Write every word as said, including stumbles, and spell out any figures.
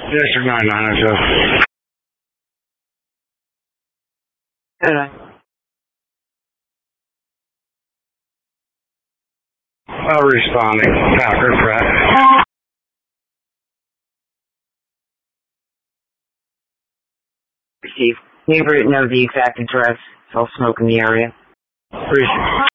District nine nine oh two. Hello. Uh, responding. Packard, Pratt. Receive. Neighbor didn't know the exact address. It's all smoke in the area. Receive.